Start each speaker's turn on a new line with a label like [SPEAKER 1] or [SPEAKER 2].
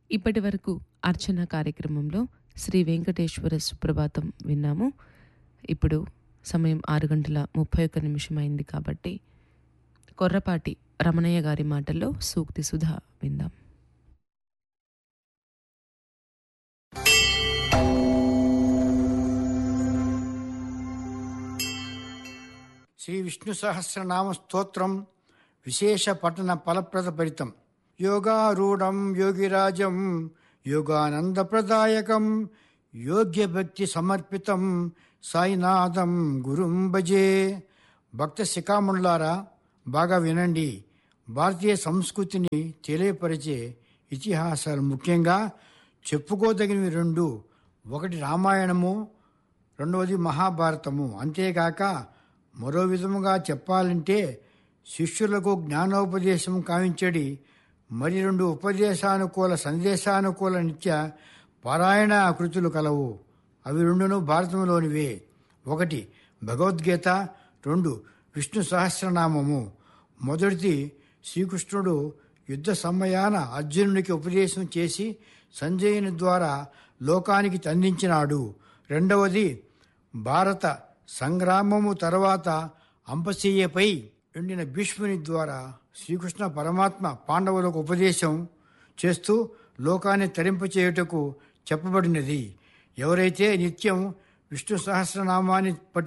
[SPEAKER 1] ఇప్పటి వరకు అర్చన కార్యక్రమంలో శ్రీ వెంకటేశ్వర సుప్రభాతం విన్నాము. ఇప్పుడు సమయం 6:31 అయింది కాబట్టి కొర్రపాటి రమణయ్య గారి మాటల్లో సూక్తి సుధా విందాం.
[SPEAKER 2] శ్రీ విష్ణు సహస్రనామ స్తోత్రం విశేష పఠన ఫలప్రద ఫలితం. యోగారూఢం యోగిరాజం యోగానంద ప్రదాయకం యోగ్య భక్తి సమర్పితం సాయినాథం గురుం భజే. భక్త శిఖామణులారా, బాగా వినండి. భారతీయ సంస్కృతిని తెలియపరిచే ఇతిహాసాలు ముఖ్యంగా చెప్పుకోదగినవి రెండు. ఒకటి రామాయణము, రెండవది మహాభారతము. అంతేకాక మరో విధముగా చెప్పాలంటే శిష్యులకు జ్ఞానోపదేశం కావించడి మరి రెండు ఉపదేశానుకూల సందేశానుకూల నిత్య పారాయణ కృతులు కలవు. అవి రెండును భారతంలోనివే. ఒకటి భగవద్గీత, రెండు విష్ణు సహస్రనామము. మొదటిది శ్రీకృష్ణుడు యుద్ధ సమయాన అర్జునుడికి ఉపదేశం చేసి సంజయుని ద్వారా లోకానికి అందించినాడు. రెండవది భారత సంగ్రామము తర్వాత అంపశయ్యపై ఎండిన భీష్ముని ద్వారా శ్రీకృష్ణ పరమాత్మ పాండవులకు ఉపదేశం చేస్తూ లోకాన్ని తరింపచేయుటకు చెప్పబడినది. ఎవరైతే నిత్యం విష్ణు సహస్రనామాన్ని